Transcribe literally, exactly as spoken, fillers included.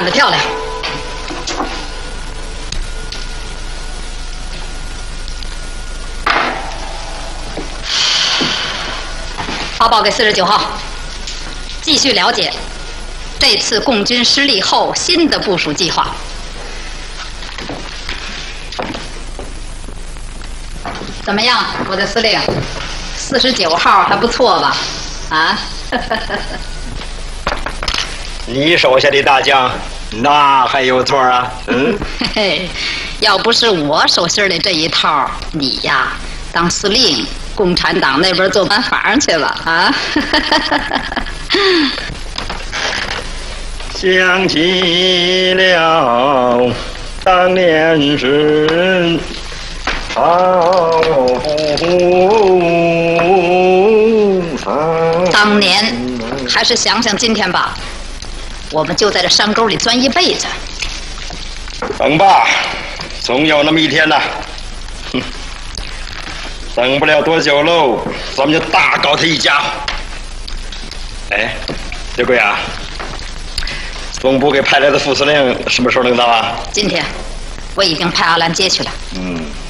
干得漂亮！发报给四十九号，继续了解这次共军失利后新的部署计划。怎么样，我的司令？四十九号还不错吧？啊？ 你手下的大将，那还有错啊？嗯， 嘿嘿，要不是我手心里这一套，你呀，当司令，共产党那边做班房去了啊！ 想起了当年是好不当年，还是想想今天吧。我们就在这山沟里钻一辈子。 等吧，总有那么一天呐。哼，等不了多久喽，咱们就大搞他一家。哎，刘贵啊，总部给派来的副司令什么时候能到啊？ 今天，我已经派阿兰接去了。 嗯。